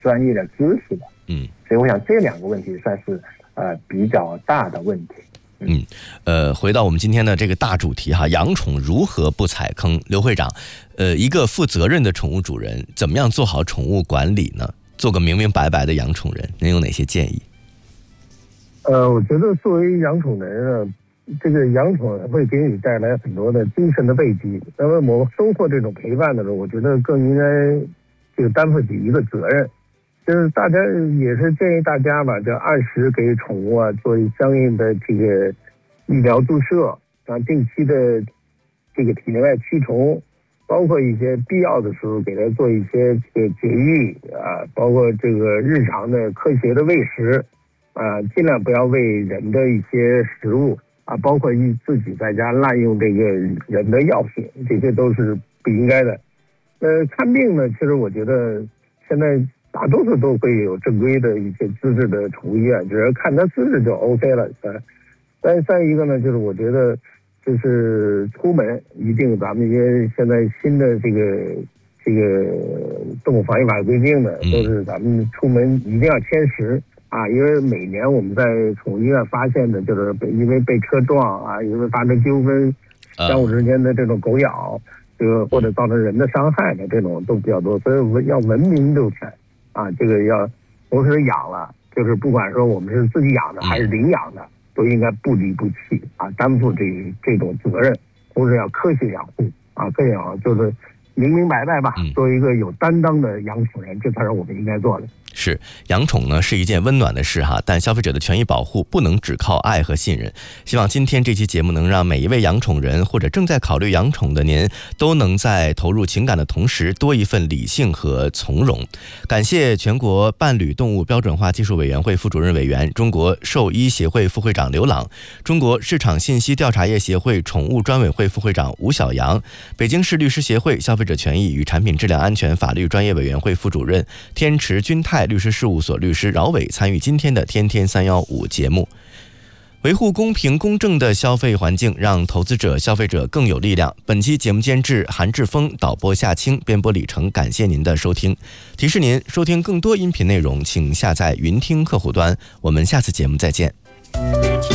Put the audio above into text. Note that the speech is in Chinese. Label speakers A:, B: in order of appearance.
A: 专业的知识的。所以我想这两个问题算是比较大的问题。
B: 回到我们今天的这个大主题哈，养宠如何不踩坑？刘会长，一个负责任的宠物主人，怎么样做好宠物管理呢？做个明明白白的养宠人，您有哪些建议？
A: 我觉得作为养宠人呢，这个养宠会给你带来很多的精神的慰藉。那么我收获这种陪伴的时候，我觉得更应该这个担负起一个责任，就是大家也是建议大家吧，就按时给宠物做相应的这个疫苗注射，定期的这个体内外驱虫，包括一些必要的时候给它做一些这个绝育包括这个日常的科学的喂食尽量不要喂人的一些食物包括自己在家滥用这个人的药品，这些都是不应该的。看病呢，其实我觉得现在大多数都会有正规的一些资质的宠物医院，只要看他资质就 OK 了。再一个呢，就是我觉得就是出门一定咱们现在新的这个动物防疫法规定的，都是咱们出门一定要签实因为每年我们在宠物医院发现的就是因为被车撞因为发生纠纷，相互之间的这种狗咬，这个或者造成人的伤害的这种都比较多，所以我们要文明遛犬这个要同时养了，就是不管说我们是自己养的还是领养的，都应该不离不弃担负这种责任，同时要科学养护科学养护就是明明白白吧，作为一个有担当的养宠人，这才是我们应该做的。
B: 是，养宠呢是一件温暖的事但消费者的权益保护不能只靠爱和信任。希望今天这期节目能让每一位养宠人或者正在考虑养宠的您，都能在投入情感的同时多一份理性和从容。感谢全国伴侣动物标准化技术委员会副主任委员、中国兽医协会副会长刘朗，中国市场信息调查业协会宠物专委会副会长吴晓阳，北京市律师协会消费者权益与产品质量安全法律专业委员会副主任、天池君泰律师事务所律师饶伟参与今天的天天315节目。维护公平公正的消费环境，让投资者消费者更有力量。本期节目监制韩志峰，导播夏青，编播李成。感谢您的收听。提示您收听更多音频内容，请下载云听客户端。我们下次节目再见。